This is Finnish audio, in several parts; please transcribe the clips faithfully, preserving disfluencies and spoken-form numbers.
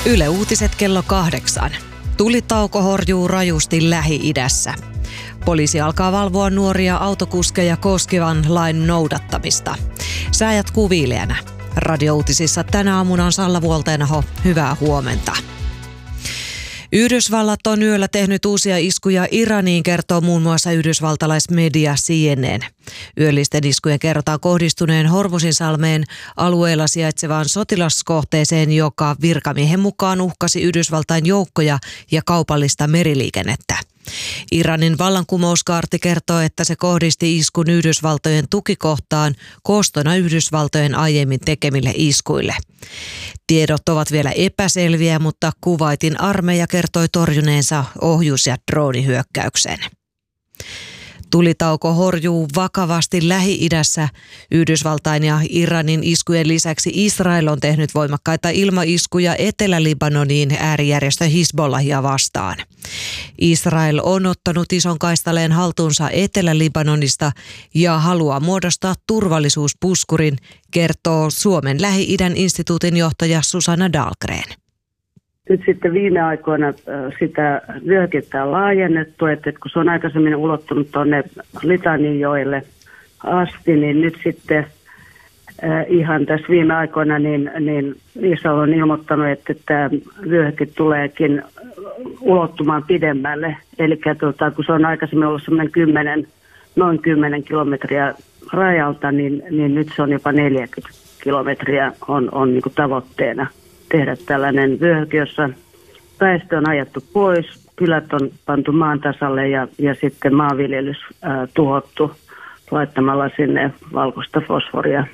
Yle Uutiset kello kahdeksan. Tulitauko horjuu rajusti Lähi-idässä. Poliisi alkaa valvoa nuoria autokuskeja koskevan lain noudattamista. Sää jatkuu viileänä. Radio-uutisissa tänä aamuna on Salla Vuolteenaho. Hyvää huomenta. Yhdysvallat on yöllä tehnyt uusia iskuja Iraniin, kertoo muun muassa yhdysvaltalaismedia C N N. Yöllisten iskujen kerrotaan kohdistuneen Hormuzinsalmeen alueella sijaitsevaan sotilaskohteeseen, joka virkamiehen mukaan uhkasi Yhdysvaltain joukkoja ja kaupallista meriliikennettä. Iranin vallankumouskaarti kertoo, että se kohdisti iskun Yhdysvaltojen tukikohtaan koostona Yhdysvaltojen aiemmin tekemille iskuille. Tiedot ovat vielä epäselviä, mutta Kuwaitin armeija kertoi torjuneensa ohjus- ja droonihyökkäyksen. Tulitauko horjuu vakavasti Lähi-idässä. Yhdysvaltain ja Iranin iskujen lisäksi Israel on tehnyt voimakkaita ilmaiskuja Etelä-Libanoniin äärijärjestö Hizbollahia vastaan. Israel on ottanut ison kaistaleen haltuunsa Etelä-Libanonista ja haluaa muodostaa turvallisuuspuskurin, kertoo Suomen Lähi-idän instituutin johtaja Susanna Dahlgren. Nyt sitten viime aikoina sitä vyöhykettä on laajennettu, että kun se on aikaisemmin ulottunut tuonne Litanijoelle asti, niin nyt sitten ihan tässä viime aikoina niin, niin Israel on ilmoittanut, että tämä vyöhyke tuleekin ulottumaan pidemmälle. Eli tuota, kun se on aikaisemmin ollut semmoinen kymmenen, noin kymmenen kilometriä rajalta, niin, niin nyt se on jopa neljäkymmentä kilometriä on, on niin kuin tavoitteena tehdä tällainen vyöhyke, jossa väestö on ajettu pois, kylät on pantu maan tasalle ja, ja sitten maanviljelys ää, tuhottu laittamalla sinne valkoista fosforia.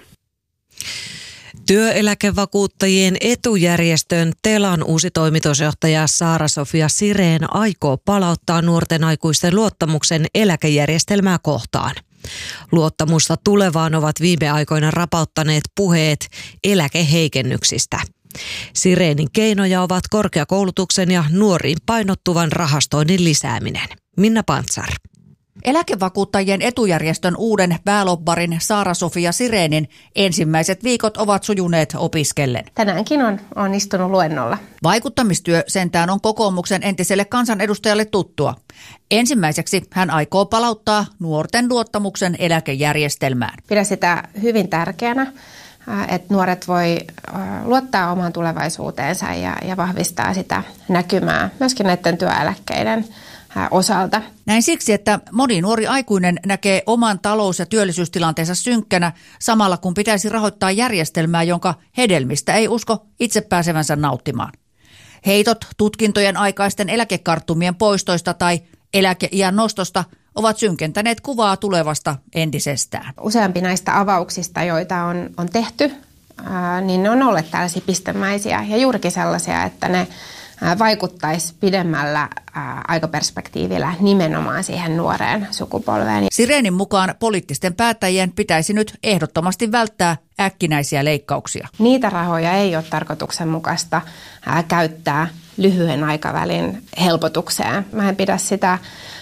Työeläkevakuuttajien etujärjestön Telan uusi toimitusjohtaja Saara-Sofia Sirén aikoo palauttaa nuorten aikuisten luottamuksen eläkejärjestelmää kohtaan. Luottamusta tulevaan ovat viime aikoina rapauttaneet puheet eläkeheikennyksistä. Sirénin keinoja ovat korkeakoulutuksen ja nuoriin painottuvan rahastoinnin lisääminen. Minna Pantsar. Eläkevakuuttajien etujärjestön uuden päälobbarin Saara-Sofia Sirénin ensimmäiset viikot ovat sujuneet opiskellen. Tänäänkin on, on istunut luennolla. Vaikuttamistyö sentään on kokoomuksen entiselle kansanedustajalle tuttua. Ensimmäiseksi hän aikoo palauttaa nuorten luottamuksen eläkejärjestelmään. Pidän sitä hyvin tärkeänä, että nuoret voi luottaa omaan tulevaisuuteensa ja, ja vahvistaa sitä näkymää myöskin näiden työeläkkeiden osalta. Näin siksi, että moni nuori aikuinen näkee oman talous- ja työllisyystilanteensa synkkänä samalla kun pitäisi rahoittaa järjestelmää, jonka hedelmistä ei usko itse pääsevänsä nauttimaan. Heitot tutkintojen aikaisten eläkekarttumien poistoista tai eläkeiän nostosta ovat synkentäneet kuvaa tulevasta entisestään. Useampi näistä avauksista, joita on, on tehty, ää, niin ne on olleet tällaisia pistemäisiä ja juurikin sellaisia, että ne ää, vaikuttaisi pidemmällä ää, aikaperspektiivillä nimenomaan siihen nuoreen sukupolveen. Sirénin mukaan poliittisten päättäjien pitäisi nyt ehdottomasti välttää äkkinäisiä leikkauksia. Niitä rahoja ei ole tarkoituksenmukaista ää, käyttää lyhyen aikavälin helpotukseen. Mä en pidä sitä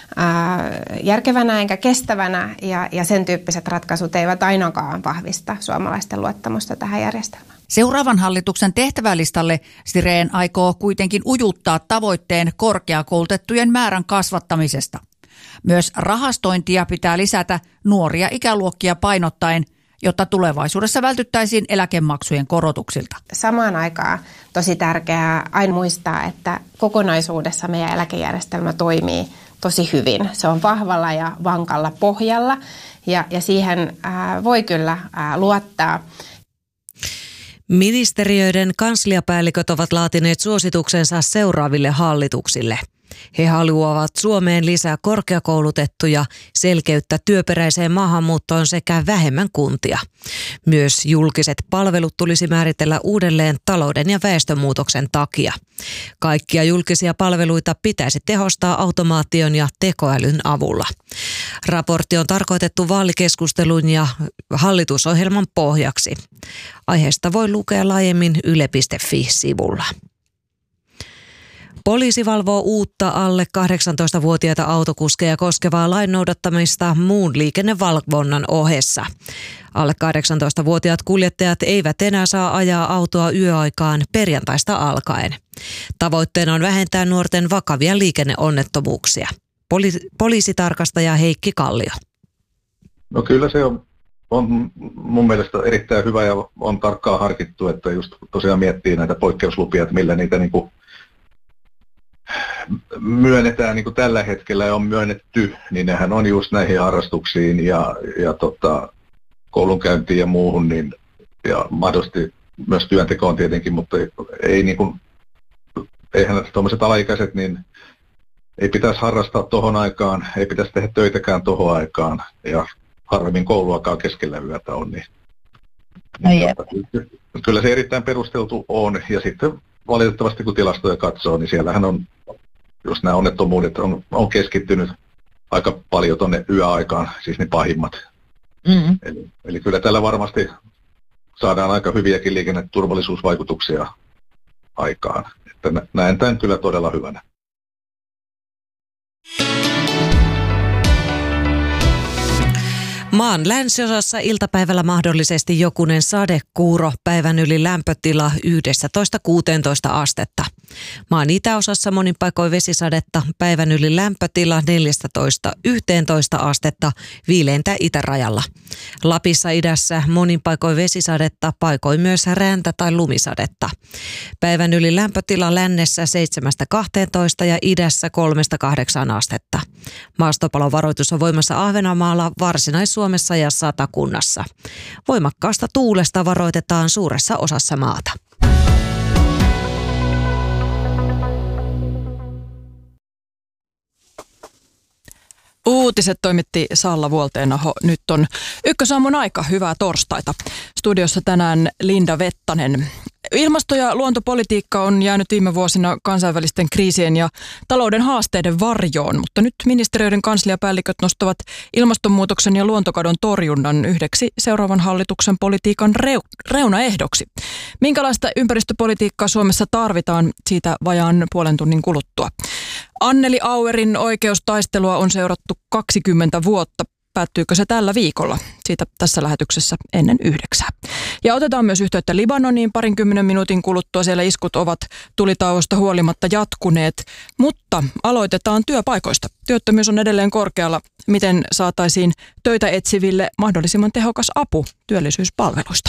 järkevänä enkä kestävänä ja, ja sen tyyppiset ratkaisut eivät ainakaan vahvista suomalaisten luottamusta tähän järjestelmään. Seuraavan hallituksen tehtävälistalle Sirén aikoo kuitenkin ujuttaa tavoitteen korkeakoulutettujen määrän kasvattamisesta. Myös rahastointia pitää lisätä nuoria ikäluokkia painottaen, jotta tulevaisuudessa vältyttäisiin eläkemaksujen korotuksilta. Samaan aikaan tosi tärkeää aina muistaa, että kokonaisuudessa meidän eläkejärjestelmä toimii tosi hyvin. Se on vahvalla ja vankalla pohjalla ja, ja siihen ää, voi kyllä ää, luottaa. Ministeriöiden kansliapäälliköt ovat laatineet suosituksensa seuraaville hallituksille. He haluavat Suomeen lisää korkeakoulutettuja, selkeyttä työperäiseen maahanmuuttoon sekä vähemmän kuntia. Myös julkiset palvelut tulisi määritellä uudelleen talouden ja väestönmuutoksen takia. Kaikkia julkisia palveluita pitäisi tehostaa automaation ja tekoälyn avulla. Raportti on tarkoitettu vaalikeskustelun ja hallitusohjelman pohjaksi. Aiheesta voi lukea laajemmin yle piste fi-sivulla. Poliisi valvoo uutta alle kahdeksantoistavuotiaita autokuskeja koskevaa lain noudattamista muun liikennevalvonnan ohessa. Alle kahdeksantoistavuotiaat kuljettajat eivät enää saa ajaa autoa yöaikaan perjantaista alkaen. Tavoitteena on vähentää nuorten vakavia liikenneonnettomuuksia. Poli- poliisitarkastaja Heikki Kallio. No kyllä se on, on mun mielestä erittäin hyvä ja on tarkkaan harkittu, että just tosiaan miettii näitä poikkeuslupia, että millä niitä niin kuin myönnetään niin kuin tällä hetkellä ja on myönnetty, niin nehän on just näihin harrastuksiin ja, ja tota, koulunkäyntiin ja muuhun, niin, ja mahdollisesti myös työntekoon tietenkin, mutta ei, ei niin kuin, eihän tuommoiset alaikäiset, niin ei pitäisi harrastaa tohon aikaan, ei pitäisi tehdä töitäkään tohon aikaan, ja harvemmin kouluakaan keskellä yötä on, niin, niin tota, kyllä se erittäin perusteltu on, ja sitten valitettavasti kun tilastoja katsoo, niin siellähän on, jos nämä onnettomuudet on, on keskittynyt aika paljon tuonne yöaikaan, siis ne pahimmat. Mm-hmm. Eli, eli kyllä tällä varmasti saadaan aika hyviäkin liikenneturvallisuusvaikutuksia aikaan. Että näen tämän kyllä todella hyvänä. Maan länsiosassa iltapäivällä mahdollisesti jokunen sadekuuro, päivän yli lämpötila yksitoista kuusitoista astetta. Maan itäosassa monin paikoin vesisadetta, päivän yli lämpötila neljätoista yhteentoista astetta, viileintä itärajalla. Lapissa idässä monin paikoin vesisadetta, paikoin myös räntä- tai lumisadetta. Päivän yli lämpötila lännessä seitsemästä kahteentoista ja idässä kolmesta kahdeksaan astetta. Maastopalovaroitus on voimassa Ahvenanmaalla, Varsinais-Suomessa ja Satakunnassa. Voimakkaasta tuulesta varoitetaan suuressa osassa maata. Uutiset toimitti Salla Vuolteenaho. Nyt on Ykkösaamun aika. Hyvää torstaita. Studiossa tänään Linda Vettanen. Ilmasto- ja luontopolitiikka on jäänyt viime vuosina kansainvälisten kriisien ja talouden haasteiden varjoon, mutta nyt ministeriöiden kansliapäälliköt nostavat ilmastonmuutoksen ja luontokadon torjunnan yhdeksi seuraavan hallituksen politiikan reu- reunaehdoksi. Minkälaista ympäristöpolitiikkaa Suomessa tarvitaan, siitä vajaan puolen tunnin kuluttua. Anneli Auerin oikeustaistelua on seurattu kaksikymmentä vuotta. Päättyykö se tällä viikolla? Siitä tässä lähetyksessä ennen yhdeksää. Ja otetaan myös yhteyttä Libanoniin parinkymmenen minuutin kuluttua. Siellä iskut ovat tulitauosta huolimatta jatkuneet, mutta aloitetaan työpaikoista. Työttömyys on edelleen korkealla. Miten saataisiin töitä etsiville mahdollisimman tehokas apu työllisyyspalveluista?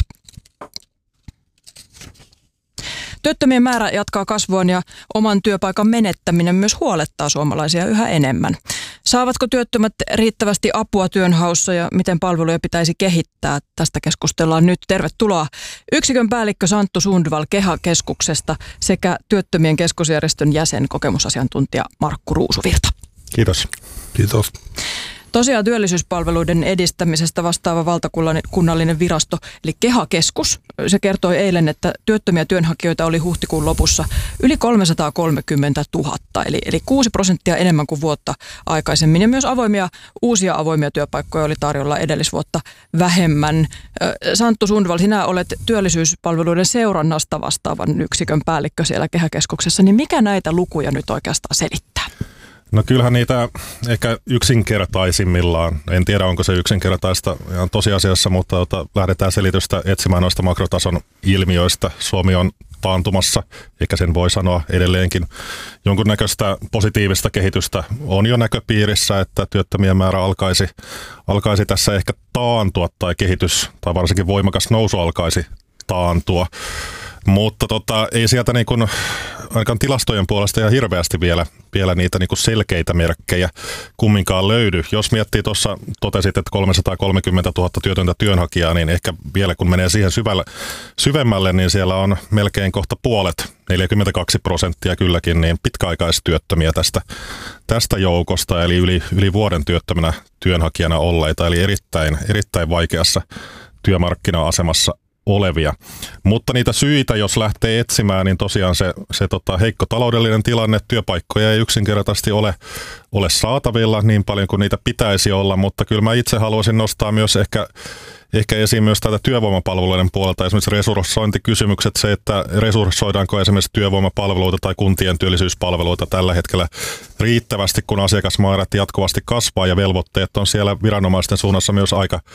Työttömien määrä jatkaa kasvuaan ja oman työpaikan menettäminen myös huolettaa suomalaisia yhä enemmän. Saavatko työttömät riittävästi apua työnhaussa ja miten palveluja pitäisi kehittää? Tästä keskustellaan nyt. Tervetuloa yksikön päällikkö Santtu Sundvall KEHA-keskuksesta sekä työttömien keskusjärjestön jäsen kokemusasiantuntija Markku Ruusuvirta. Kiitos. Kiitos. Tosiaan työllisyyspalveluiden edistämisestä vastaava valtakunnallinen virasto, eli KEHA-keskus, se kertoi eilen, että työttömiä työnhakijoita oli huhtikuun lopussa yli kolmesataakolmekymmentätuhatta, eli, eli kuusi prosenttia enemmän kuin vuotta aikaisemmin. Ja myös avoimia, uusia avoimia työpaikkoja oli tarjolla edellisvuotta vähemmän. Santtu Sundvall, sinä olet työllisyyspalveluiden seurannasta vastaavan yksikön päällikkö siellä KEHA-keskuksessa, niin mikä näitä lukuja nyt oikeastaan selittää? No kyllähän niitä ehkä yksinkertaisimmillaan, en tiedä onko se yksinkertaista ihan tosiasiassa, mutta ota, lähdetään selitystä etsimään noista makrotason ilmiöistä. Suomi on taantumassa, eikä sen voi sanoa edelleenkin. Jonkunnäköistä positiivista kehitystä on jo näköpiirissä, että työttömien määrä alkaisi, alkaisi tässä ehkä taantua tai kehitys tai varsinkin voimakas nousu alkaisi taantua. Mutta tota, ei sieltä niin kuin, ainakaan tilastojen puolesta ja hirveästi vielä, vielä niitä niin kuin selkeitä merkkejä kumminkaan löydy. Jos miettii tuossa, totesit, että kolmesataakolmekymmentätuhatta työtöntä työnhakijaa, niin ehkä vielä kun menee siihen syvälle, syvemmälle, niin siellä on melkein kohta puolet, neljäkymmentäkaksi prosenttia kylläkin, niin pitkäaikaistyöttömiä tästä, tästä joukosta, eli yli, yli vuoden työttömänä työnhakijana olleita, eli erittäin, erittäin vaikeassa työmarkkina-asemassa olevia. Mutta niitä syitä, jos lähtee etsimään, niin tosiaan se, se tota, heikko taloudellinen tilanne, työpaikkoja ei yksinkertaisesti ole, ole saatavilla niin paljon kuin niitä pitäisi olla, mutta kyllä mä itse haluaisin nostaa myös ehkä, ehkä esiin myös tätä työvoimapalveluiden puolelta, esimerkiksi resurssointikysymykset, se, että resurssoidaanko esimerkiksi työvoimapalveluita tai kuntien työllisyyspalveluita tällä hetkellä riittävästi, kun asiakasmäärät jatkuvasti kasvaa ja velvoitteet on siellä viranomaisten suunnassa myös aika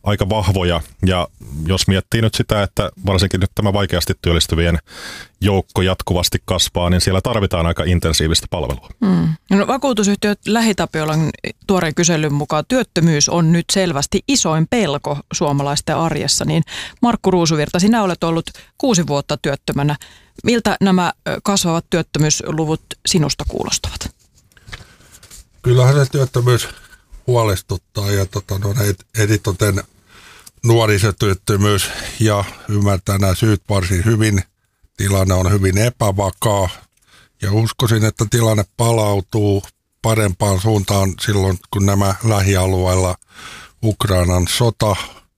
aika vahvoja. Ja jos miettii nyt sitä, että varsinkin nyt tämä vaikeasti työllistyvien joukko jatkuvasti kasvaa, niin siellä tarvitaan aika intensiivistä palvelua. Mm. No, vakuutusyhtiö LähiTapiolan tuoreen kyselyn mukaan työttömyys on nyt selvästi isoin pelko suomalaisten arjessa. Niin Markku Ruusuvirta, sinä olet ollut kuusi vuotta työttömänä. Miltä nämä kasvavat työttömyysluvut sinusta kuulostavat? Kyllähän se työttömyys huolestuttaa ja tota, no, editoten nuorisotyöttömyys ja ymmärtää nämä syyt varsin hyvin. Tilanne on hyvin epävakaa ja uskoisin, että tilanne palautuu parempaan suuntaan silloin, kun nämä lähialueilla Ukrainan sota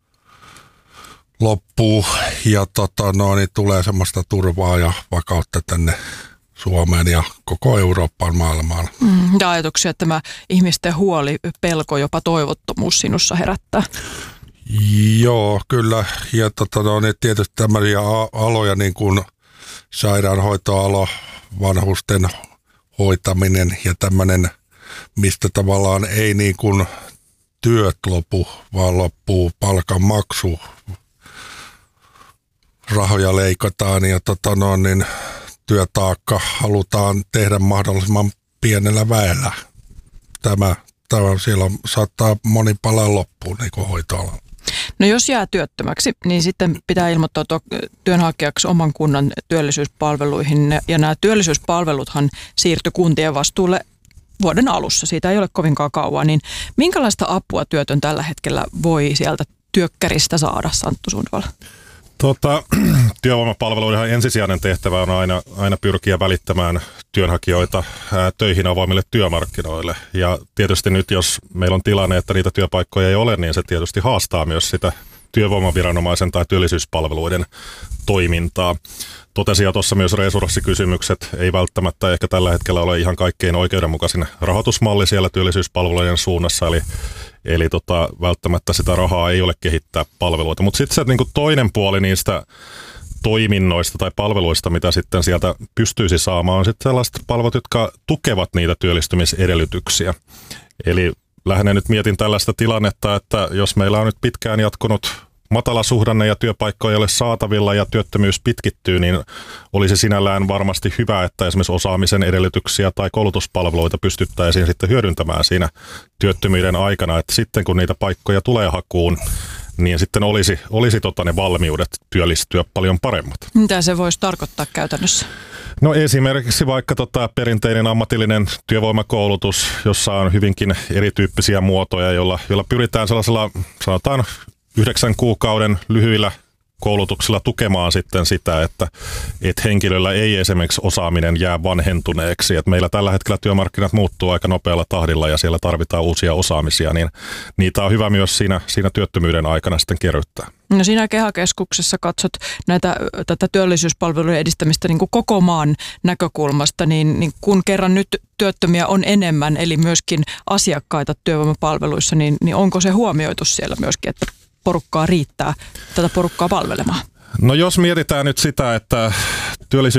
loppuu ja tota, no, niin tulee semmoista turvaa ja vakautta tänne Suomeen ja koko Eurooppaan maailmaan. Mm, ja ajatuksia, että tämä ihmisten huoli, pelko, jopa toivottomuus sinussa herättää. Joo, kyllä. Ja tota, no, niin tietysti tämmöisiä aloja niin kuin sairaanhoitoalo, vanhusten hoitaminen ja tämmöinen, mistä tavallaan ei niin kuin työt lopu, vaan loppuu palkanmaksu. Rahoja leikataan ja tota, no, niin työtaakka halutaan tehdä mahdollisimman pienellä väellä. Tämä, tämä siellä saattaa moni palaa loppuun niin kuin hoitoalalla. No jos jää työttömäksi, niin sitten pitää ilmoittautua työnhakijaksi oman kunnan työllisyyspalveluihin. Ja nämä työllisyyspalveluthan siirtyi kuntien vastuulle vuoden alussa. Siitä ei ole kovinkaan kauan. Niin minkälaista apua työtön tällä hetkellä voi sieltä työkkäristä saada, Santtu Sundvall? Tota, työvoimapalveluiden ensisijainen tehtävä on aina, aina pyrkiä välittämään työnhakijoita ää, töihin avoimille työmarkkinoille. Ja tietysti nyt, jos meillä on tilanne, että niitä työpaikkoja ei ole, niin se tietysti haastaa myös sitä työvoimaviranomaisen tai työllisyyspalveluiden toimintaa. Totesin jo tuossa myös resurssikysymykset. Ei välttämättä ehkä tällä hetkellä ole ihan kaikkein oikeudenmukaisin rahoitusmalli siellä työllisyyspalveluiden suunnassa, eli Eli tota, välttämättä sitä rahaa ei ole kehittää palveluita. Mutta sitten se niin kuin toinen puoli niistä toiminnoista tai palveluista, mitä sitten sieltä pystyisi saamaan, on sitten sellaiset palvelut, jotka tukevat niitä työllistymisedellytyksiä. Eli lähinnä nyt mietin tällaista tilannetta, että jos meillä on nyt pitkään jatkunut matalasuhdanne ja työpaikkoja ei ole saatavilla ja työttömyys pitkittyy, niin olisi sinällään varmasti hyvä, että esimerkiksi osaamisen edellytyksiä tai koulutuspalveluita pystyttäisiin sitten hyödyntämään siinä työttömyyden aikana, että sitten kun niitä paikkoja tulee hakuun, niin sitten olisi, olisi tota ne valmiudet työllistyä paljon paremmat. Mitä se voisi tarkoittaa käytännössä? No esimerkiksi vaikka tota perinteinen ammatillinen työvoimakoulutus, jossa on hyvinkin erityyppisiä muotoja, joilla, joilla pyritään sellaisella, sanotaan, yhdeksän kuukauden lyhyillä koulutuksilla tukemaan sitten sitä, että, että henkilöllä ei esimerkiksi osaaminen jää vanhentuneeksi. Että meillä tällä hetkellä työmarkkinat muuttuu aika nopealla tahdilla ja siellä tarvitaan uusia osaamisia, niin niitä on hyvä myös siinä, siinä työttömyyden aikana sitten kerryttää. No siinä KEHA-keskuksessa katsot näitä, tätä työllisyyspalvelujen edistämistä niin kuin koko maan näkökulmasta, niin, niin kun kerran nyt työttömiä on enemmän, eli myöskin asiakkaita työvoimapalveluissa, niin, niin onko se huomioitu siellä myöskin, että porukkaa riittää tätä porukkaa palvelemaan? No jos mietitään nyt sitä, että työllisyys